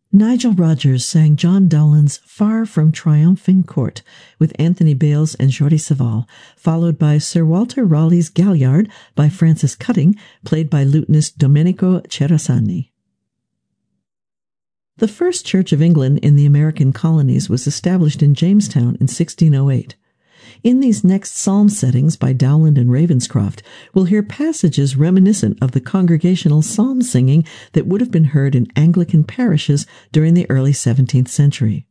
Nigel Rogers sang John Dowland's Far from Triumphing Court with Anthony Bales and Jordi Savall, followed by Sir Walter Raleigh's Galliard by Francis Cutting, played by lutenist Domenico Cerasani. The first Church of England in the American colonies was established in Jamestown in 1608. In these next psalm settings by Dowland and Ravenscroft, we'll hear passages reminiscent of the congregational psalm singing that would have been heard in Anglican parishes during the early 17th century.